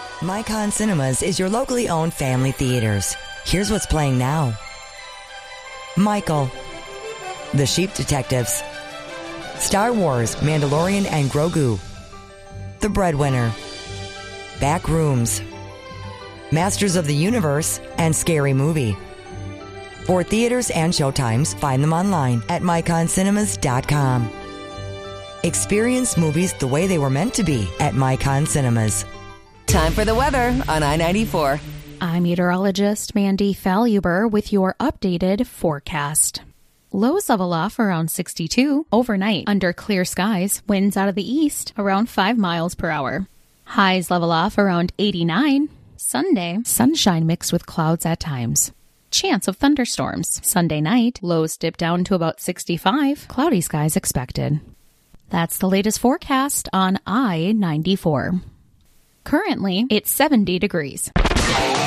Mycon Cinemas is your locally owned family theaters. Here's what's playing now. Michael, The Sheep Detectives, Star Wars, Mandalorian and Grogu, The Breadwinner, Back Rooms, Masters of the Universe, and Scary Movie. For theaters and showtimes, find them online at myconcinemas.com. Experience movies the way they were meant to be at Mycon Cinemas. Time for the weather on I-94. I'm meteorologist Mandy Faluber with your updated forecast. Lows level off around 62 overnight under clear skies, winds out of the east around 5 miles per hour. Highs level off around 89. Sunday, sunshine mixed with clouds at times. Chance of thunderstorms. Sunday night, lows dip down to about 65. Cloudy skies expected. That's the latest forecast on I-94. Currently, it's 70 degrees.